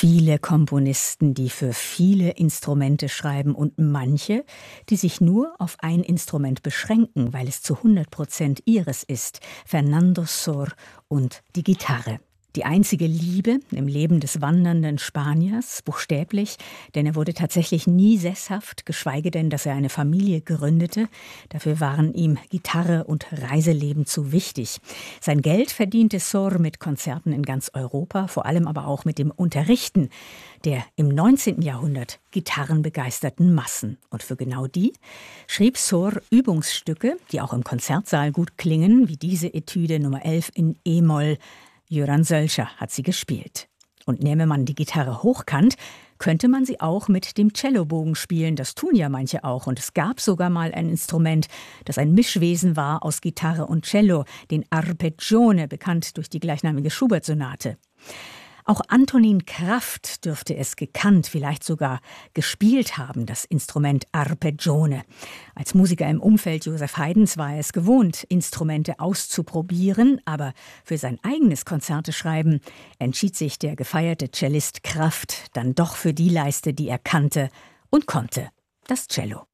viele Komponisten, die für viele Instrumente schreiben und manche, die sich nur auf ein Instrument beschränken, weil es zu 100% ihres ist. Fernando Sor und die Gitarre. Die einzige Liebe im Leben des wandernden Spaniers, buchstäblich, denn er wurde tatsächlich nie sesshaft, geschweige denn, dass er eine Familie gründete. Dafür waren ihm Gitarre und Reiseleben zu wichtig. Sein Geld verdiente Sor mit Konzerten in ganz Europa, vor allem aber auch mit dem Unterrichten der im 19. Jahrhundert gitarrenbegeisterten Massen. Und für genau die schrieb Sor Übungsstücke, die auch im Konzertsaal gut klingen, wie diese Etüde Nummer 11 in E-Moll. Göran Sölscher hat sie gespielt. Und nähme man die Gitarre hochkant, könnte man sie auch mit dem Cellobogen spielen. Das tun ja manche auch. Und es gab sogar mal ein Instrument, das ein Mischwesen war aus Gitarre und Cello, den Arpeggione, bekannt durch die gleichnamige Schubert-Sonate. Auch Antonin Kraft dürfte es gekannt, vielleicht sogar gespielt haben, das Instrument Arpeggione. Als Musiker im Umfeld Joseph Haydns war er es gewohnt, Instrumente auszuprobieren, aber für sein eigenes Konzerteschreiben entschied sich der gefeierte Cellist Kraft dann doch für die Leiste, die er kannte und konnte, das Cello.